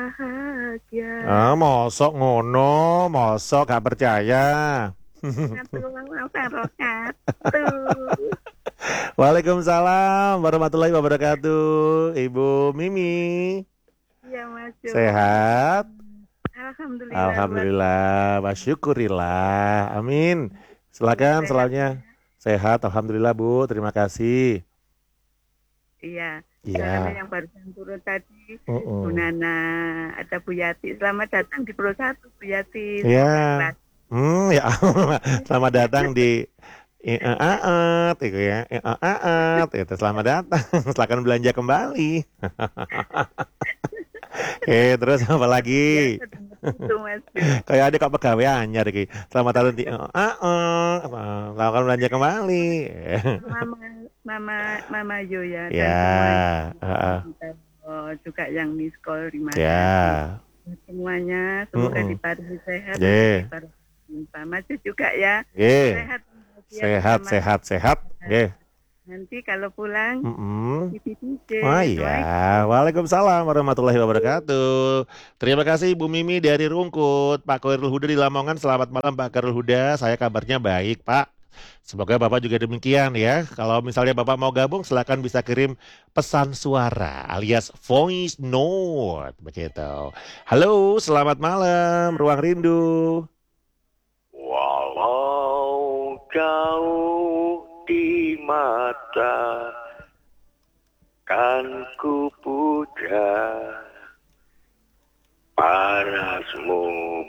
bahagia. Mosok ngono, mosok gak percaya. Aduh, wabarakatuh. Waalaikumsalam warahmatullahi wabarakatuh. Ibu Mimi, Ya, Mas Jo. sehat? Alhamdulillah. Alhamdulillah, wasyukurillah. Amin. Silakan Sehat. selanjutnya. Sehat, alhamdulillah Bu. Terima kasih. Iya. Iya. Karena yang barusan turun tadi, Bu Nana, ada Bu Yati. Selamat datang di Pro 1, Bu Yati. Iya. Ya Allah. Selamat datang di Aat, itu ya. Aat, itu selamat datang. Silakan belanja kembali. Terus apa lagi? Itu, Mas Jo. Kayak ada kok pegawai anyar iki. Selamat datang di silakan belanja kembali. Mama Yoya dan Ya, semuanya. Juga yang miss call, terima ya. kasih. Semuanya semoga diparingi sehat. Mas Jo juga ya. Sehat. Nanti kalau pulang, Oh iya, waalaikumsalam warahmatullahi wabarakatuh. Terima kasih Bu Mimi dari Rungkut. Pak Khairul Huda di Lamongan, selamat malam Pak Khairul Huda. Saya kabarnya baik Pak. Semoga Bapak juga demikian ya. Kalau misalnya Bapak mau gabung, silakan bisa kirim pesan suara alias voice note begitu. Halo, selamat malam, Ruang Rindu. Walau jauh di mata kan ku puja parasmu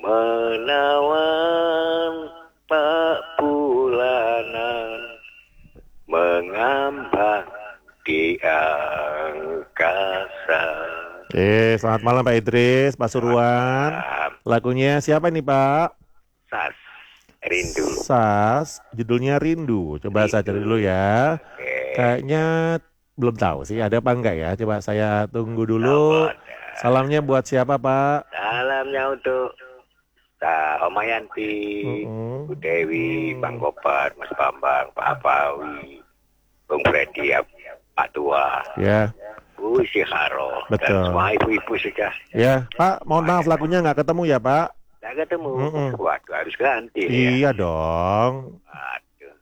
menawan pak bulanan mengambang di angkasa. Selamat malam Pak Idris, Pak Surwan. Lagunya siapa nih Pak? Sas Rindu. Sas, judulnya Rindu. Coba saya cari dulu ya. Kayaknya belum tahu sih ada apa enggak ya. Coba saya tunggu dulu. Salamnya buat siapa Pak? Salamnya untuk Oma Yanti, Bu Dewi, Bang Gopar, Mas Bambang, Pak Apawi, Bung Freddy, Pak Tua, ya, Bu Syiharo, betul. Dan semua ibu-ibu sudah. Ya Pak, mohon maaf lagunya nggak ketemu ya Pak. Nggak ketemu, waduh harus ganti. Iya ya dong. Aduh.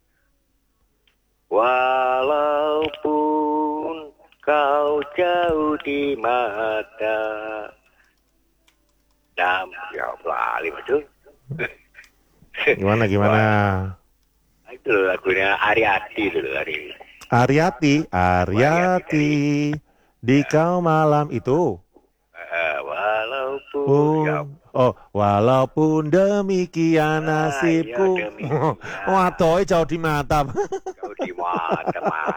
Walaupun kau jauh di mata. Ya Allah, betul. Gimana? Itu lagunya Ariati dulu hari. Ariati di kau malam itu. Walaupun demikian nasibku. Waduh, jauh di mata. Jauh di mata.